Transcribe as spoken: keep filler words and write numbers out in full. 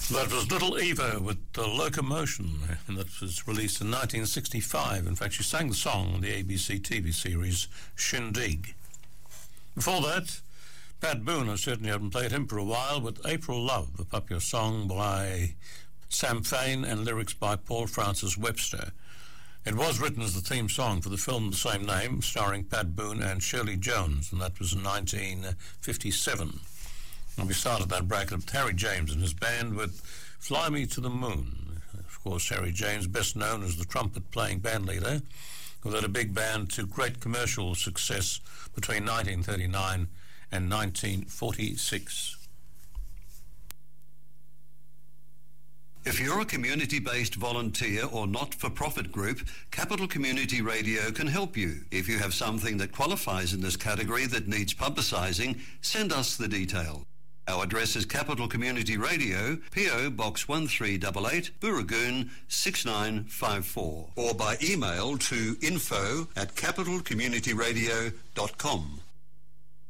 That was Little Eva with The Locomotion, and that was released in nineteen sixty-five. In fact, she sang the song on the A B C T V series Shindig. Before that, Pat Boone, I certainly haven't played him for a while, with April Love, a popular song by Sam Fain and lyrics by Paul Francis Webster. It was written as the theme song for the film of the same name, starring Pat Boone and Shirley Jones, and that was in nineteen fifty-seven. And we started that bracket with Harry James and his band with Fly Me to the Moon. Of course, Harry James, best known as the trumpet-playing bandleader, who led a big band to great commercial success between nineteen thirty-nine and nineteen forty-six. If you're a community-based volunteer or not-for-profit group, Capital Community Radio can help you. If you have something that qualifies in this category that needs publicising, send us the detail. Our address is Capital Community Radio, P O Box one three eight eight, Booragoon six nine five four, or by email to info at capital community radio dot com.